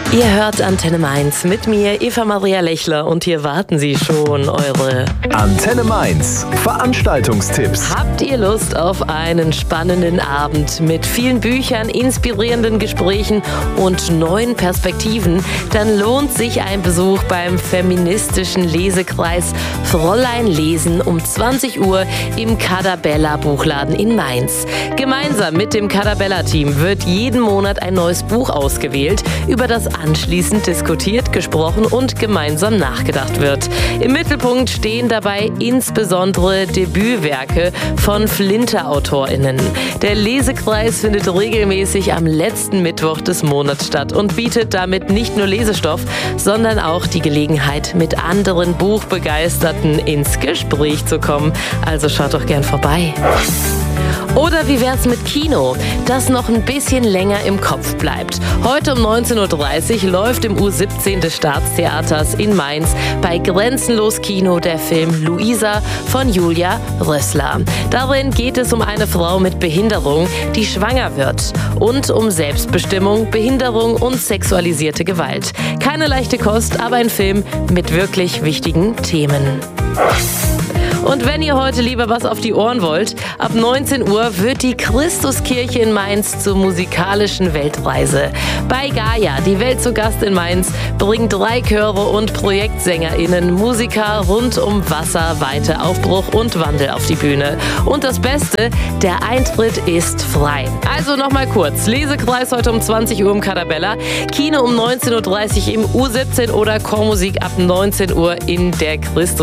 Ihr hört Antenne Mainz mit mir, Eva Maria Lechler, und hier warten Sie schon, eure Antenne Mainz Veranstaltungstipps. Habt ihr Lust auf einen spannenden Abend mit vielen Büchern, inspirierenden Gesprächen und neuen Perspektiven? Dann lohnt sich ein Besuch beim feministischen Lesekreis Fräulein Lesen um 20 Uhr im Cadabella Buchladen in Mainz. Gemeinsam mit dem Cadabella-Team wird jeden Monat ein neues Buch ausgewählt, über das anschließend diskutiert, gesprochen und gemeinsam nachgedacht wird. Im Mittelpunkt stehen dabei insbesondere Debütwerke von Flinter-AutorInnen. Der Lesekreis findet regelmäßig am letzten Mittwoch des Monats statt und bietet damit nicht nur Lesestoff, sondern auch die Gelegenheit, mit anderen Buchbegeisterten ins Gespräch zu kommen. Also schaut doch gern vorbei. Oder wie wär's mit Kino, das noch ein bisschen länger im Kopf bleibt? Heute um 19.30 Uhr läuft im U17 des Staatstheaters in Mainz bei Grenzenlos Kino der Film Luisa von Julia Rössler. Darin geht es um eine Frau mit Behinderung, die schwanger wird, und um Selbstbestimmung, Behinderung und sexualisierte Gewalt. Keine leichte Kost, aber ein Film mit wirklich wichtigen Themen. Und wenn ihr heute lieber was auf die Ohren wollt, ab 19 Uhr wird die Christuskirche in Mainz zur musikalischen Weltreise. Bei Gaia, die Welt zu Gast in Mainz, bringen 3 Chöre und Projektsänger*innen Musiker rund um Wasser, Weite, Aufbruch und Wandel auf die Bühne. Und das Beste, der Eintritt ist frei. Also nochmal kurz, Lesekreis heute um 20 Uhr im Cadabella, Kino um 19.30 Uhr im U17 oder Chormusik ab 19 Uhr in der Christus